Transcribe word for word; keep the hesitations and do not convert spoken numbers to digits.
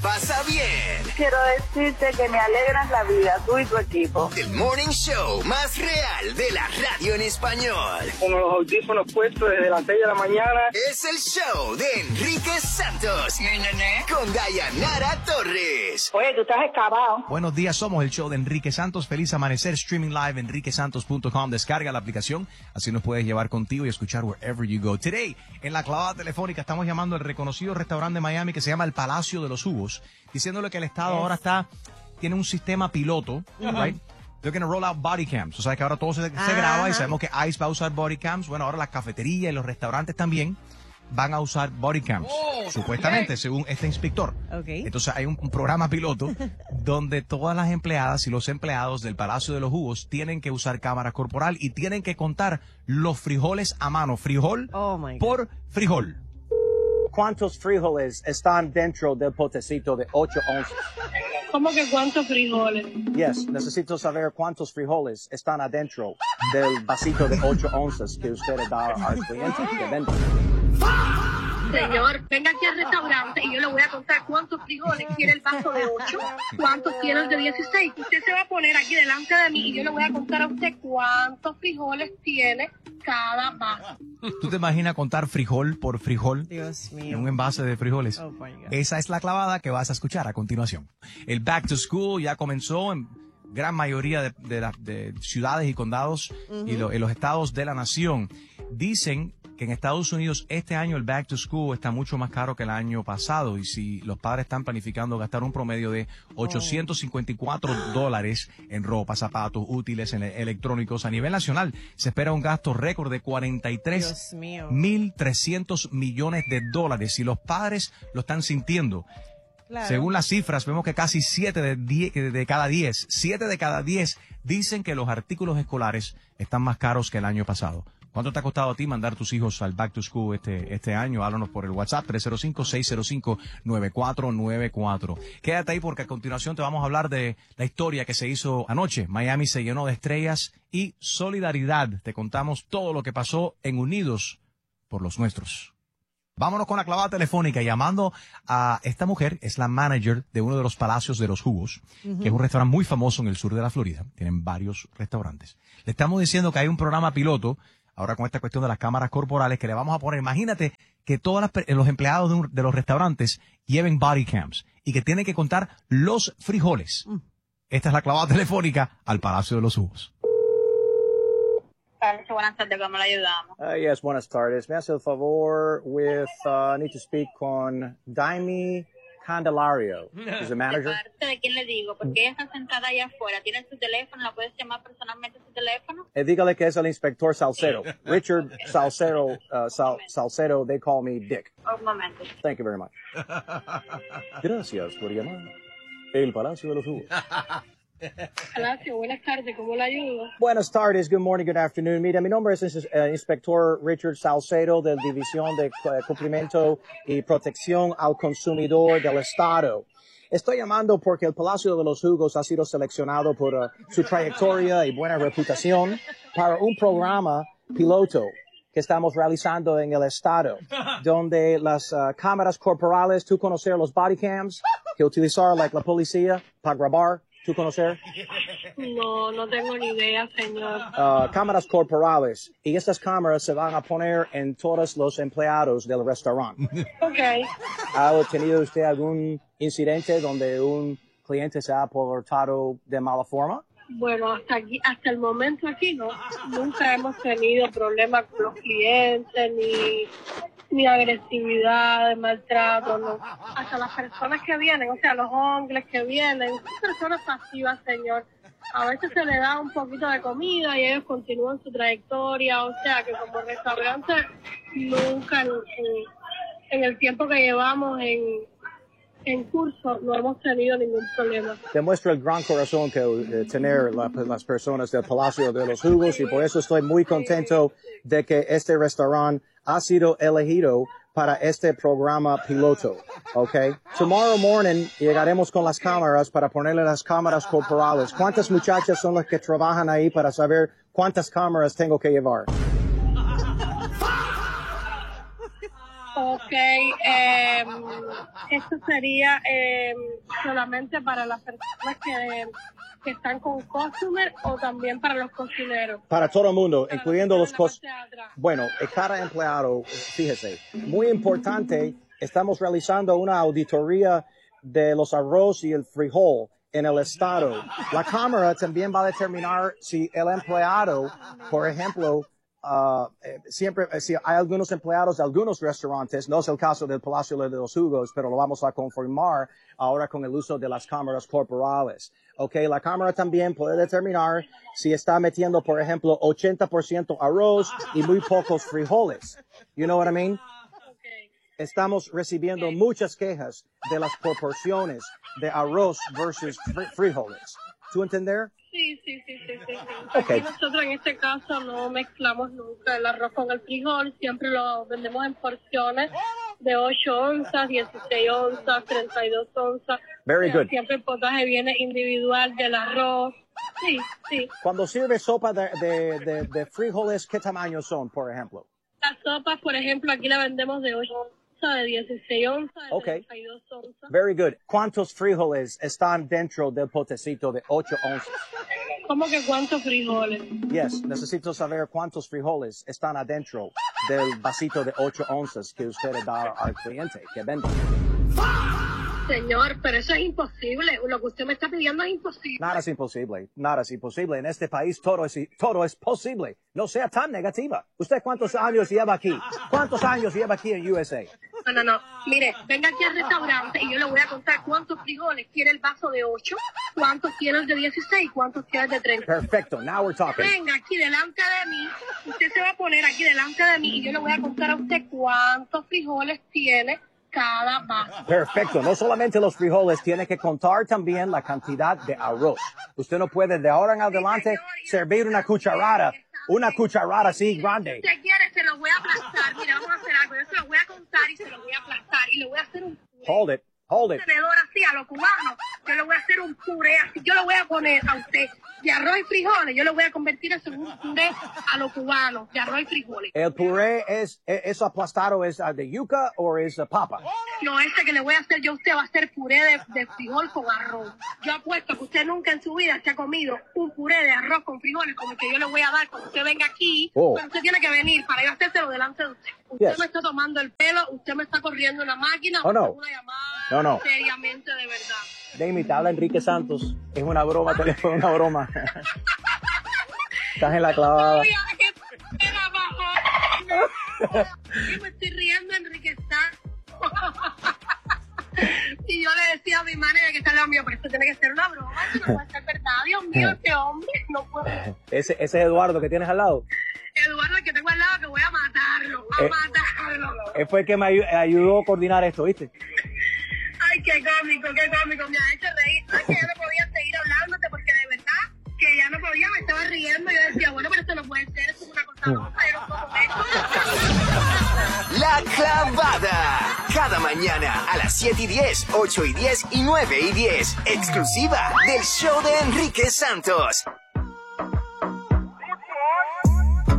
Pasa bien. Quiero decirte que me alegras la vida, tú y tu equipo. El morning show más real de la radio en español. Con los audífonos puestos desde las seis de la mañana. Es el show de Enrique Santos. Con Dayanara Torres. Oye, tú estás excavado. Buenos días, somos el show de Enrique Santos. Feliz amanecer, streaming live, enrique santos punto com. Descarga la aplicación, así nos puedes llevar contigo y escuchar wherever you go. Today, en la clavada telefónica, estamos llamando al reconocido restaurante de Miami que se llama el Palacio de los Jugos, diciéndole que el Estado ahora está, tiene un sistema piloto, uh-huh. right? They're going to roll out body cams. O sea, que ahora todo se, se graba y sabemos que ICE va a usar body cams. Bueno, ahora las cafeterías y los restaurantes también van a usar body cams, oh, supuestamente, okay. según este inspector. Okay. Entonces hay un, un programa piloto donde todas las empleadas y los empleados del Palacio de los Jugos tienen que usar cámara corporal y tienen que contar los frijoles a mano, frijol oh por frijol. ¿Cuántos frijoles están dentro del potecito de ocho onzas? ¿Cómo que cuántos frijoles? Yes, necesito saber cuántos frijoles están adentro del vasito de ocho onzas que usted da al cliente que vende. Señor, venga aquí al restaurante y yo le voy a contar cuántos frijoles tiene el vaso de ocho, cuántos tiene el de dieciséis. Usted se va a poner aquí delante de mí y yo le voy a contar a usted cuántos frijoles tiene cada vaso. ¿Tú te imaginas contar frijol por frijol? Dios mío. En un envase de frijoles. Oh my God. Esa es la clavada que vas a escuchar a continuación. El Back to School ya comenzó en gran mayoría de, de, la, de ciudades y condados uh-huh. y lo, en los estados de la nación. Dicen que en Estados Unidos este año el Back to School está mucho más caro que el año pasado, y si los padres están planificando gastar un promedio de ochocientos cincuenta y cuatro dólares en ropa, zapatos, útiles, en electrónicos a nivel nacional, se espera un gasto récord de cuarenta y tres mil trescientos millones de dólares, y los padres lo están sintiendo. Claro. Según las cifras, vemos que casi siete de, diez, de cada diez, siete de cada diez dicen que los artículos escolares están más caros que el año pasado. ¿Cuánto te ha costado a ti mandar tus hijos al Back to School este, este año? Háblanos por el WhatsApp tres cero cinco, seis cero cinco, nueve cuatro nueve cuatro. Quédate ahí porque a continuación te vamos a hablar de la historia que se hizo anoche. Miami se llenó de estrellas y solidaridad. Te contamos todo lo que pasó en Unidos por los Nuestros. Vámonos con la clavada telefónica, llamando a esta mujer. Es la manager de uno de los Palacios de los Jugos, uh-huh. que es un restaurante muy famoso en el sur de la Florida. Tienen varios restaurantes. Le estamos diciendo que hay un programa piloto ahora con esta cuestión de las cámaras corporales que le vamos a poner. Imagínate que todos los empleados de, un, de los restaurantes lleven body cams y que tienen que contar los frijoles. Mm. Esta es la clavada telefónica al Palacio de los Jugos. Buenas tardes, ¿cómo le ayudamos? Uh, yes, buenas tardes. Me hace el favor with, uh, need to speak con Daimi Candelario. ¿Es el manager? ¿De parte de quién le digo? Porque ella está sentada allá afuera. ¿Tiene su teléfono? ¿La puedes llamar personalmente a su teléfono? Eh, dígale que es el inspector Salcedo. Richard Salcedo, uh, Sal, Salcedo, they call me Dick. Un momento. Thank you very much. Gracias por llamar. El Palacio de los Jugos. Palacio, buenas tardes, ¿cómo le ayudo? Buenas tardes, good morning, good afternoon. Mira, mi nombre es uh, Inspector Richard Salcedo de la División de uh, Cumplimiento y Protección al Consumidor del Estado. Estoy llamando porque el Palacio de los Jugos ha sido seleccionado por uh, su trayectoria y buena reputación para un programa piloto que estamos realizando en el estado, donde las uh, cámaras corporales, tú conocer los body cams, que utilizar like, la policía para grabar. ¿Tú conocer? No, no tengo ni idea, señor. Uh, cámaras corporales. Y estas cámaras se van a poner en todos los empleados del restaurante. Ok. ¿Ha tenido usted algún incidente donde un cliente se ha portado de mala forma? Bueno, hasta aquí, hasta el momento aquí no. Nunca hemos tenido problemas con los clientes, ni, ni agresividad, maltrato, no. Hasta las personas que vienen, o sea, los hombres que vienen, son personas pasivas, señor. A veces se le da un poquito de comida y ellos continúan su trayectoria, o sea, que como restaurante nunca en, en, en el tiempo que llevamos en... en curso no hemos tenido ningún problema. Demuestra el gran corazón que eh, tener la, las personas del Palacio de los Jugos, y por eso estoy muy contento de que este restaurante ha sido elegido para este programa piloto, ¿ok? Tomorrow morning llegaremos con las cámaras para ponerle las cámaras corporales. ¿Cuántas muchachas son las que trabajan ahí para saber cuántas cámaras tengo que llevar? Ok, eh, esto sería eh, solamente para las personas que, que están con customer o también para los cocineros. Para todo el mundo, Para incluyendo los la cos... parte de atrás. Bueno, eh, cada empleado, fíjese, muy importante, estamos realizando una auditoría de los arroz y el frijol en el estado. La cámara también va a determinar si el empleado, por ejemplo, Uh, eh, siempre, eh, si hay algunos empleados de algunos restaurantes, no es el caso del Palacio de los Jugos, pero lo vamos a confirmar ahora con el uso de las cámaras corporales. Okay, la cámara también puede determinar si está metiendo, por ejemplo, ochenta por ciento arroz y muy pocos frijoles. You know what I mean? Okay. Estamos recibiendo okay. muchas quejas de las proporciones de arroz versus fr frijoles. ¿Tú entender? Sí, sí, sí, sí, sí. Okay. Aquí nosotros en este caso no mezclamos nunca el arroz con el frijol, siempre lo vendemos en porciones de ocho onzas, dieciséis onzas, treinta y dos onzas. Very good. Siempre el potaje viene individual del arroz. Sí, sí. Cuando sirve sopa de, de, de, de frijoles, ¿qué tamaño son, por ejemplo? Las sopas, por ejemplo, aquí la vendemos de ocho onzas, de dieciséis onzas, de okay. treinta y dos onzas. Very good. ¿Cuántos frijoles están dentro del potecito de ocho onzas? ¿Cómo que cuántos frijoles? Yes, necesito saber cuántos frijoles están adentro del vasito de ocho onzas que usted da al cliente que vende. Señor, pero eso es imposible. Lo que usted me está pidiendo es imposible. Nada es imposible. Nada es imposible. En este país todo es, todo es posible. No sea tan negativa. ¿Usted cuántos años lleva aquí? ¿Cuántos años lleva aquí en U S A? No, no, no. Mire, venga aquí al restaurante y yo le voy a contar cuántos frijoles quiere el vaso de ocho, cuántos quiere el de dieciséis, cuántos quiere el de treinta. Perfecto. Now we're talking. Venga aquí delante de mí. Usted se va a poner aquí delante de mí y yo le voy a contar a usted cuántos frijoles tiene cada vaso. Perfecto. No solamente los frijoles, tiene que contar también la cantidad de arroz. Usted no puede de ahora en adelante servir una cucharada, una cucharada así grande. Si usted quiere, se lo voy a aplastar. Mira, vamos a hacer algo. Yo se lo voy a contar y se lo voy a aplastar. Y le voy a hacer un Hold it. Hold it. tenedor así a lo cubano. Yo le voy a hacer un puré así. Yo le voy a poner a usted de arroz y frijoles. Yo le voy a convertir eso en un puré a lo cubano, de arroz y frijoles. ¿El puré es, es aplastado, es uh, de yuca o es uh, papa? No, ese que le voy a hacer yo a usted va a ser puré de, de frijol con arroz. Yo apuesto que usted nunca en su vida se ha comido un puré de arroz con frijoles como el que yo le voy a dar cuando usted venga aquí. Oh. Pero usted tiene que venir para yo hacérselo delante de usted. Usted Yes. me está tomando el pelo, usted me está corriendo una máquina, Oh, no. o una llamada No, no. seriamente de verdad. Damie, te habla Enrique Santos. Es una broma, teléfono, una broma. Estás en la clavada. Oye, ¿qué era bajo? Yo me estoy riendo, Enrique Santos. Y yo le decía a mi manager que está al lado mío, pero esto tiene que ser una broma, esto no puede ser verdad. Dios mío, este hombre no puede. Ese, ese es Eduardo que tienes al lado. Eduardo, el que tengo al lado, que voy a matarlo, a Eh, matarlo. Él fue el que me ayu- ayudó a coordinar esto, ¿viste? Ay, qué cómico, qué cómico, me ha hecho reír. Ay, que yo no podía seguir hablándote porque de verdad que ya no podía, me estaba riendo. Yo decía, bueno, pero esto no puede ser, esto es una cosa loca, yo no puedo con esto. La Clavada. Cada mañana a las siete y diez, ocho y diez y nueve y diez. Exclusiva del show de Enrique Santos.